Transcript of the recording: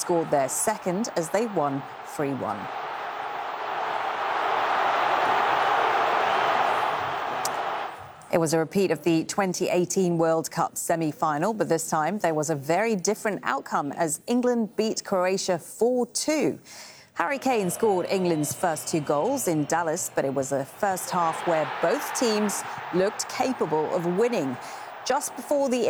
scored their second as they won 3-1. It was a repeat of the 2018 World Cup semi-final, but this time there was a very different outcome as England beat Croatia 4-2. Harry Kane scored England's first 2 goals in Dallas, but it was a first half where both teams looked capable of winning. Just before the